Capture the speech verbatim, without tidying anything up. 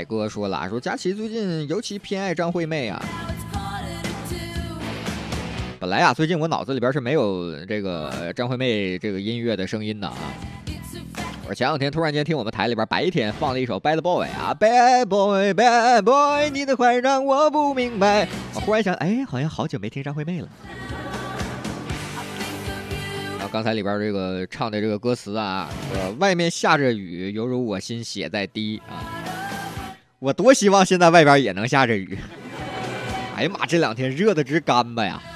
海哥说了，说佳琪最近尤其偏爱张惠妹啊。本来啊，最近我脑子里边是没有这个张惠妹这个音乐的声音的啊。我前两天突然间听我们台里边白天放了一首 Bad Boy 啊 ，Bad Boy Bad Boy， 你的坏让我不明白。我忽然想，哎，好像好久没听张惠妹了。然后刚才里边这个唱的这个歌词啊，呃，外面下着雨，犹如我心血在滴啊。我多希望现在外边也能下着雨。哎呀妈，这两天热的直干巴呀！